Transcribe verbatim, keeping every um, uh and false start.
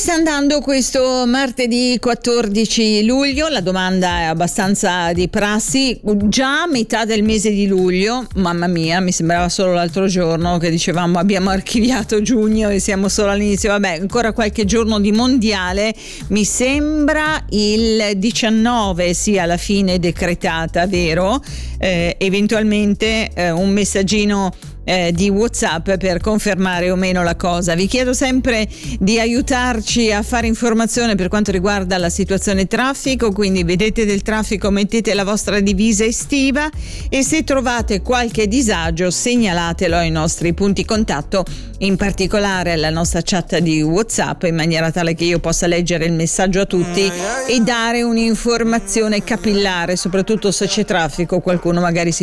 sta andando questo martedì quattordici luglio? La domanda è abbastanza di prassi. Già a metà del mese di luglio, mamma mia, mi sembrava solo l'altro giorno che dicevamo abbiamo archiviato giugno e siamo solo all'inizio. Vabbè, ancora qualche giorno di mondiale. Mi sembra il diciannove sia la fine decretata, vero? Eh, eventualmente eh, un messaggino Eh, di WhatsApp per confermare o meno la cosa. Vi chiedo sempre di aiutarci a fare informazione per quanto riguarda la situazione traffico, quindi vedete del traffico, mettete la vostra divisa estiva e se trovate qualche disagio segnalatelo ai nostri punti contatto, in particolare alla nostra chat di WhatsApp, in maniera tale che io possa leggere il messaggio a tutti e dare un'informazione capillare, soprattutto se c'è traffico, qualcuno magari si